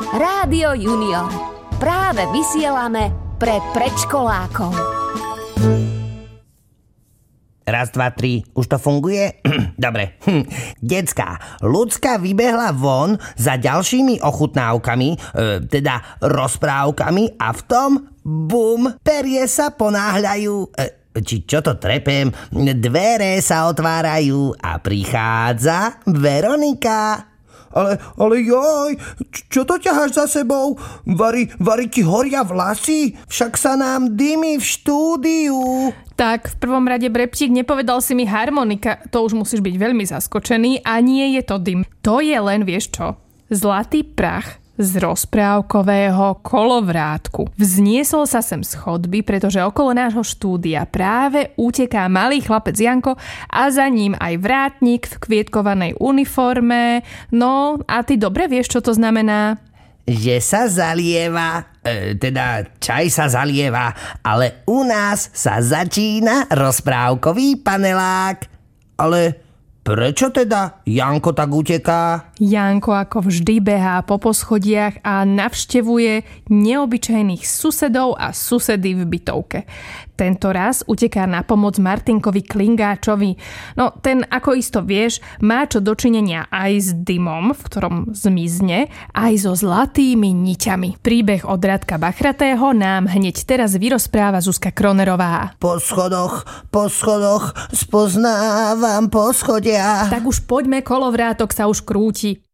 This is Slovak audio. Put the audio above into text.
Rádio Junior. Práve vysielame pre predškolákov. Raz, dva, tri. Už to funguje? Dobre. Decká, Ľudská vybehla von za ďalšími ochutnávkami, teda rozprávkami a v tom, bum, perie sa ponáhľajú. Či čo to trepem? Dvere sa otvárajú a prichádza Veronika. Ale joj, čo to ťaháš za sebou? Vari ti horia vlasy? Však sa nám dymí v štúdiu. Tak, v prvom rade, Breptík, nepovedal si mi harmonika. To už musíš byť veľmi zaskočený a nie je to dym. To je len, vieš čo, zlatý prach z rozprávkového kolovrátku. Vzniesol sa sem z chodby, pretože okolo nášho štúdia práve uteká malý chlapec Janko a za ním aj vrátnik v kvietkovanej uniforme. No, a ty dobre vieš, čo to znamená? Že sa zalieva, teda čaj sa zalieva, ale u nás sa začína rozprávkový panelák. Ale prečo teda Janko tak uteká? Janko ako vždy behá po poschodiach a navštevuje neobyčajných susedov a susedy v bytovke. Tento raz uteká na pomoc Martinkovi Klingáčovi. No, ten, ako isto vieš, má čo dočinenia aj s dymom, v ktorom zmizne, aj so zlatými niťami. Príbeh od Radka Bachratého nám hneď teraz vyrozpráva Zuzka Kronerová. Po schodoch spoznávam poschodia. Tak už poďme, kolovrátok sa už krúti.